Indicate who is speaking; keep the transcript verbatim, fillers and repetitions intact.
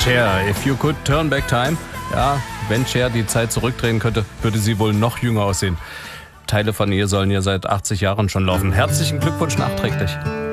Speaker 1: Cher, if you could turn back time. Ja, wenn Cher die Zeit zurückdrehen könnte, würde sie wohl noch jünger aussehen. Teile von ihr sollen ja seit achtzig Jahren schon laufen. Herzlichen Glückwunsch nachträglich.